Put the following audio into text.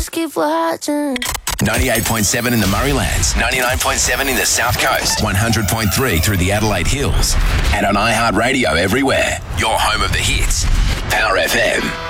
just keep watching. 98.7 in the Murraylands, 99.7 in the South Coast, 100.3 through the Adelaide Hills, and on iHeartRadio everywhere. Your home of the hits. Power FM.